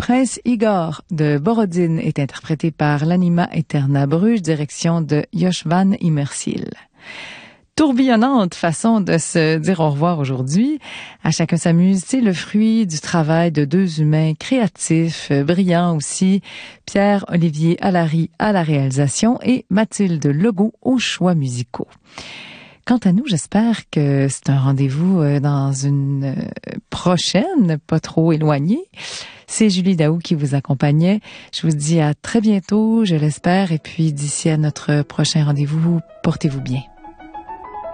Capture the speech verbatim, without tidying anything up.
Prince Igor de Borodine est interprété par l'Anima Eterna Bruges, direction de Joshvan Immersil. Tourbillonnante façon de se dire au revoir aujourd'hui. À chacun s'amuse, c'est le fruit du travail de deux humains créatifs, brillants aussi. Pierre-Olivier Allary à la réalisation et Mathilde Legault aux choix musicaux. Quant à nous, j'espère que c'est un rendez-vous dans une prochaine, pas trop éloignée. C'est Julie Daou qui vous accompagnait. Je vous dis à très bientôt, je l'espère. Et puis d'ici à notre prochain rendez-vous, portez-vous bien.